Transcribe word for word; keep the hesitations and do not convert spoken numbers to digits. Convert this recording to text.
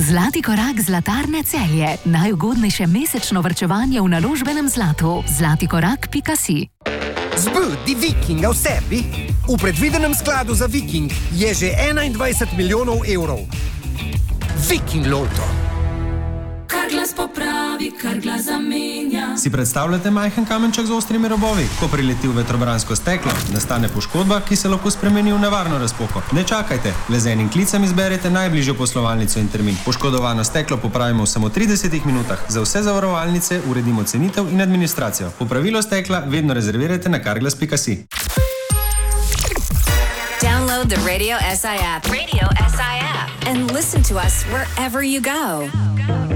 Zlati korak Zlatarne Celje. Najugodnejše mesečno varčevanje v naložbenem zlatu. zlati korak pika si. Zbudi Vikinga v sebi? V predvidenem skladu za Viking je že enaindvajset milijonov evrov. Viking Lotto. Kar glas popravi, kar glas zamenja. Si predstavljate majhen kamenček z ostrimi robovi? Ko prileti v vetrobransko steklo, nastane poškodba, ki se lahko spremeni v nevarno razpoko. Ne čakajte, le z enim klicem izberete najbližjo poslovalnico in termin. Poškodovano steklo popravimo v samo tridesetih minutah. Za vse zavarovalnice uredimo cenitev in administracijo. Popravilo stekla vedno rezervirajte na karglas pika si. Download the Radio S I app. Radio S I app. And listen to us wherever you go.